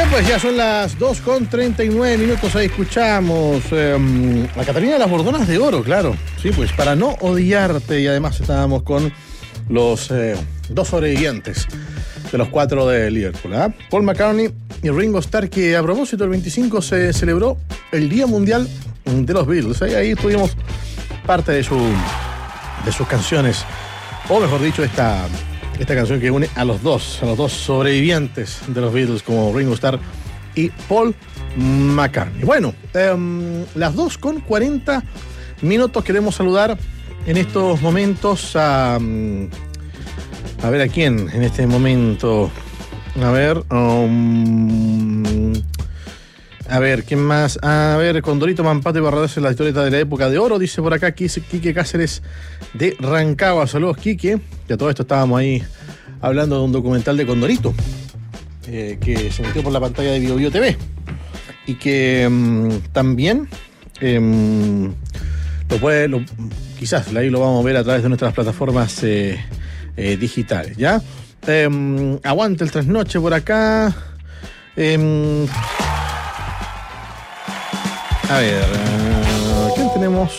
Pues ya son las 2:39. Ahí escuchamos a Catalina de las Bordonas de Oro, claro. Sí, pues para no odiarte. Y además estábamos con los dos sobrevivientes de los 4 de Liverpool, ¿eh? Paul McCartney y Ringo Starr, que a propósito el 25 se celebró el Día Mundial de los Beatles. Ahí tuvimos parte de sus canciones, o mejor dicho, esta canción que une a los dos sobrevivientes de los Beatles, como Ringo Starr y Paul McCartney. Bueno, las 2:40. Queremos saludar en estos momentos a ver a quién en este momento. A ver, ¿quién más? A ver, Condorito Mampato y Barradas en la historieta de la época de oro, dice por acá Quique Cáceres de Rancagua. Saludos, Quique. Ya todo esto estábamos ahí hablando de un documental de Condorito que se metió por la pantalla de BioBio TV y que también quizás ahí lo vamos a ver a través de nuestras plataformas digitales, ¿ya? Aguante el trasnoche por acá. A ver, ¿quién tenemos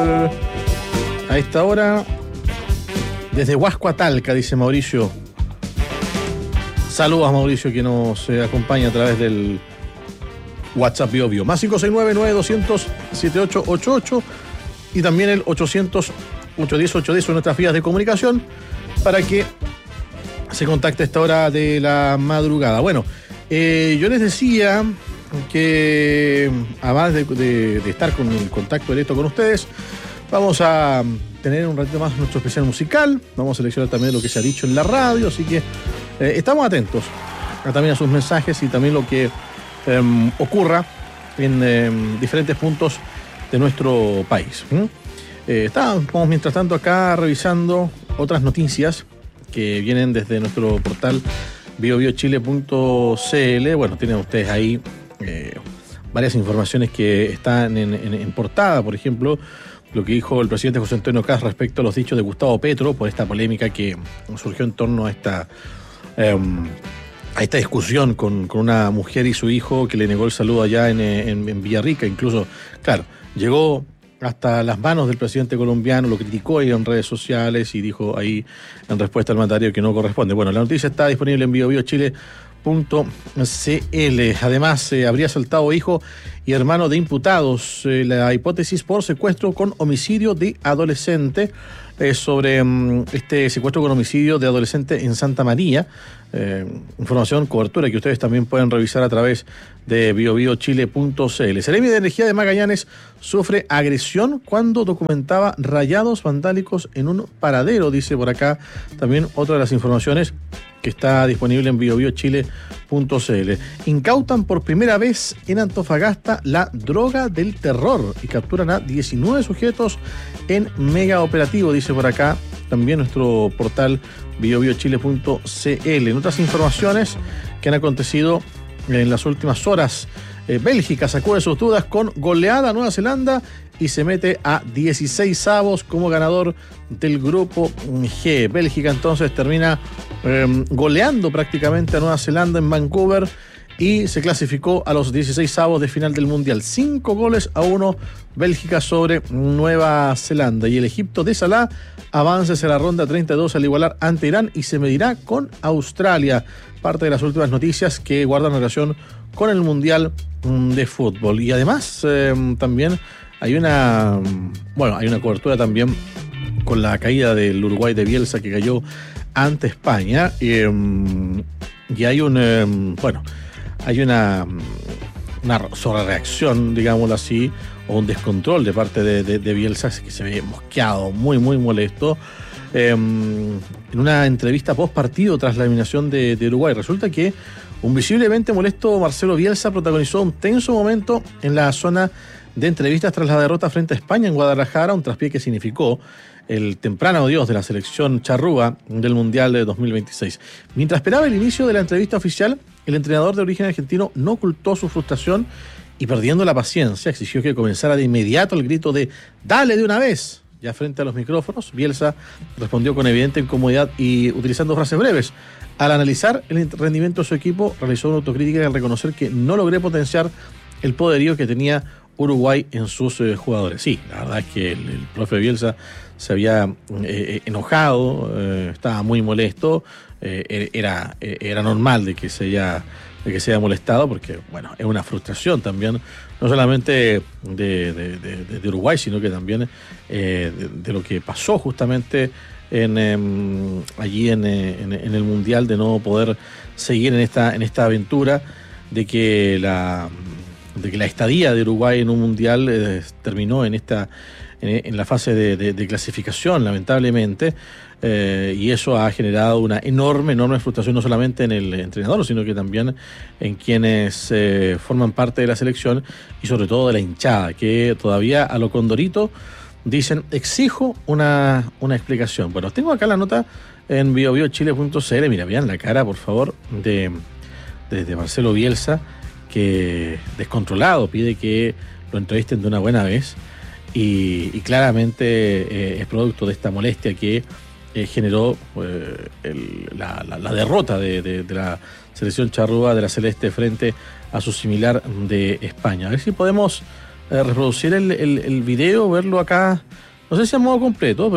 a esta hora? Desde Huasco a Talca, dice Mauricio. Saludos a Mauricio, que nos acompaña a través del WhatsApp BioBio. Más 569-9200-7888 y también el 800-810-810 son nuestras vías de comunicación para que se contacte a esta hora de la madrugada. Bueno, yo les decía que además de estar con el contacto directo con ustedes, vamos a tener un ratito más nuestro especial musical. Vamos a seleccionar también lo que se ha dicho en la radio, así que estamos atentos también a sus mensajes y también lo que ocurra en diferentes puntos de nuestro país. Estamos mientras tanto acá revisando otras noticias que vienen desde nuestro portal biobiochile.cl. Bueno, tienen ustedes ahí varias informaciones que están en portada. Por ejemplo, lo que dijo el presidente José Antonio Kast respecto a los dichos de Gustavo Petro por esta polémica que surgió en torno a esta discusión con una mujer y su hijo que le negó el saludo allá en Villarrica. Incluso, claro, llegó hasta las manos del presidente colombiano, lo criticó ahí en redes sociales y dijo ahí en respuesta al mandatario que no corresponde. Bueno, la noticia está disponible en biobiochile.cl. Además, habría saltado hijo y hermano de imputados. La hipótesis por secuestro con homicidio de adolescente. Sobre este secuestro con homicidio de adolescente en Santa María. Información, cobertura que ustedes también pueden revisar a través de biobiochile.cl. Seremi de Energía de Magallanes sufre agresión cuando documentaba rayados vandálicos en un paradero, dice por acá también otra de las informaciones que está disponible en biobiochile.cl. Incautan por primera vez en Antofagasta la droga del terror y capturan a 19 sujetos en mega operativo, dice por acá también nuestro portal biobiochile.cl. En otras informaciones que han acontecido en las últimas horas, Bélgica sacude sus dudas con goleada a Nueva Zelanda y se mete a 16avos como ganador del grupo G. Bélgica entonces termina goleando prácticamente a Nueva Zelanda en Vancouver y se clasificó a los 16avos de final del Mundial. 5-1 Bélgica sobre Nueva Zelanda. Y el Egipto de Salah avanza hacia la ronda 32 al igualar ante Irán y se medirá con Australia. Parte de las últimas noticias que guardan relación con el Mundial de Fútbol. Y además también hay una cobertura también con la caída del Uruguay de Bielsa, que cayó ante España. Y hay hay una sobrereacción, digámoslo así, o un descontrol de parte de Bielsa, que se ve mosqueado, muy, muy molesto. En una entrevista post partido tras la eliminación de Uruguay, resulta que un visiblemente molesto Marcelo Bielsa protagonizó un tenso momento en la zona de entrevistas tras la derrota frente a España en Guadalajara, un traspié que significó el temprano adiós de la selección charrúa del Mundial de 2026. Mientras esperaba el inicio de la entrevista oficial, el entrenador de origen argentino no ocultó su frustración y, perdiendo la paciencia, exigió que comenzara de inmediato el grito de «¡Dale de una vez!». ya frente a los micrófonos, Bielsa respondió con evidente incomodidad y utilizando frases breves. Al analizar el rendimiento de su equipo, realizó una autocrítica al reconocer que no logré potenciar el poderío que tenía Uruguay en sus jugadores. Sí, la verdad es que el profe Bielsa se había enojado, estaba muy molesto, era normal de que se haya molestado, porque bueno, es una frustración también, no solamente de Uruguay, sino que también de lo que pasó justamente allí en el Mundial, de no poder seguir en esta aventura, de que la estadía de Uruguay en un Mundial terminó en la fase de clasificación, lamentablemente, y eso ha generado una enorme frustración, no solamente en el entrenador, sino que también en quienes forman parte de la selección y sobre todo de la hinchada, que todavía a lo Condorito dicen: exijo una explicación. Bueno, tengo acá la nota en biobiochile.cl. Mira, vean la cara, por favor, de Marcelo Bielsa, que descontrolado pide que lo entrevisten de una buena vez, y claramente es producto de esta molestia que generó la derrota de la selección charrúa de la Celeste frente a su similar de España. A ver si podemos reproducir el video, verlo acá, no sé si a modo completo,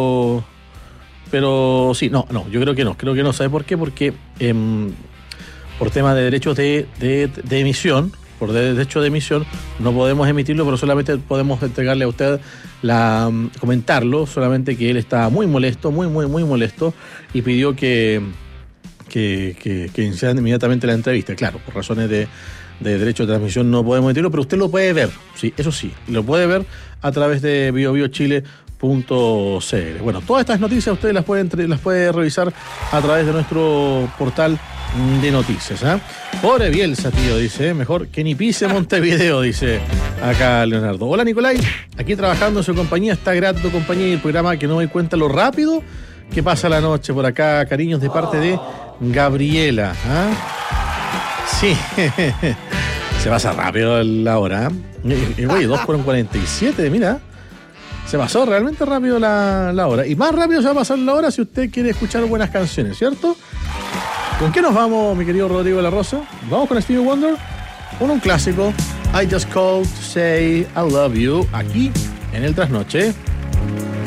pero sí, no, yo creo que no, ¿sabe por qué? Porque por tema de derechos de emisión, no podemos emitirlo, pero solamente podemos entregarle a usted comentarlo, solamente que él está muy molesto, muy molesto, y pidió que iniciaran inmediatamente la entrevista. Claro, por razones de derecho de transmisión no podemos emitirlo, pero usted lo puede ver, sí, eso sí, lo puede ver a través de biobiochile.cl. Bueno, todas estas noticias usted las puede revisar a través de nuestro portal de noticias. Pobre Bielsa, tío, dice, mejor que ni pise Montevideo, dice acá Leonardo. Hola, Nicolai, aquí trabajando en su compañía, está grato compañía, y el programa que no me cuenta lo rápido que pasa la noche por acá. Cariños de parte de Gabriela. Sí, se pasa rápido la hora. Oye, 2:47, mira, se pasó realmente rápido la hora, y más rápido se va a pasar la hora si usted quiere escuchar buenas canciones, ¿cierto? ¿Con qué nos vamos, mi querido Rodrigo de la Rosa? Vamos con Stevie Wonder, con un clásico, I Just Called to Say I Love You, aquí en el Trasnoche.